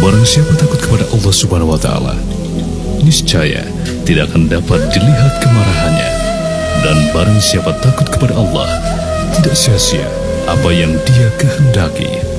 Barang siapa takut kepada Allah Subhanahu wa Ta'ala, niscaya tidak akan dapat dilihat kemarahannya. Dan barang siapa takut kepada Allah, tidak sia-sia apa yang Dia kehendaki.